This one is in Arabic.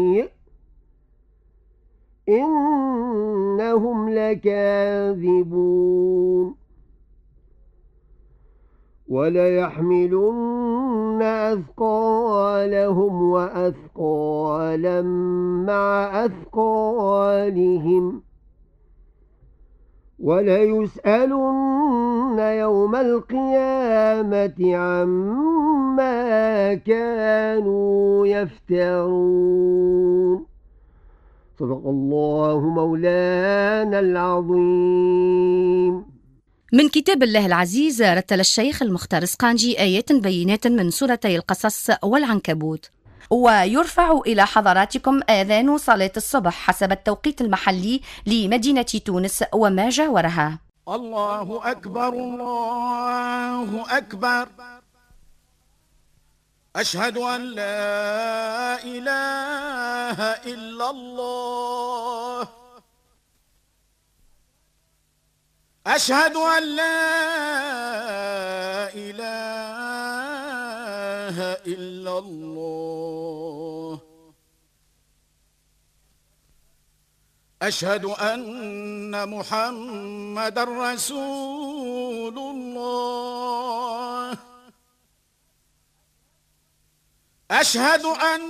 إنهم لكاذبون وليحملن أثقالهم وأثقالا مع أثقالهم وليسألن يوم القيامة عما كانوا يفترون. صدق الله مولانا العظيم. من كتاب الله العزيز رتل الشيخ المختار السقانجي آيات بينات من سورتي القصص والعنكبوت. ويرفع إلى حضراتكم آذان صلاة الصبح حسب التوقيت المحلي لمدينة تونس وما جاورها. الله أكبر الله أكبر، أشهد أن لا إله إلا الله، أشهد أن لا إله إلا الله، أشهد أن محمدًا رسول الله، أشهد أن